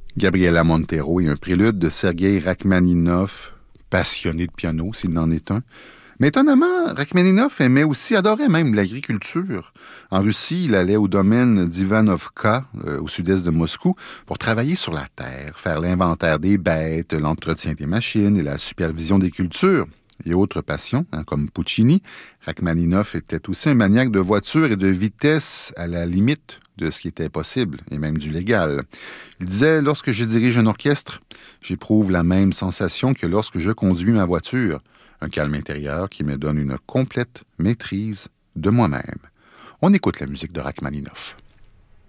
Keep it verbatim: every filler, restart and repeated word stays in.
Gabriela Montero et un prélude de Sergueï Rachmaninov, passionné de piano s'il n'en est un. Mais étonnamment, Rachmaninov aimait aussi, adorait même l'agriculture. En Russie, il allait au domaine d'Ivanovka, euh, au sud-est de Moscou, pour travailler sur la terre, faire l'inventaire des bêtes, l'entretien des machines et la supervision des cultures. Et autres passions, hein, comme Puccini, Rachmaninov était aussi un maniaque de voitures et de vitesse à la limite de ce qui était possible, et même du légal. Il disait « Lorsque je dirige un orchestre, j'éprouve la même sensation que lorsque je conduis ma voiture, un calme intérieur qui me donne une complète maîtrise de moi-même. » On écoute la musique de Rachmaninov.